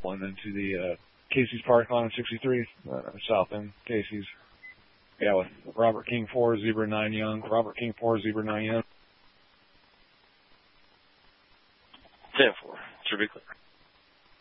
One into the Casey's Park on 63, south end Casey's. Yeah, with Robert King 4, Zebra 9 Young. Robert King 4, Zebra 9 Young. 10-4. Should be clear.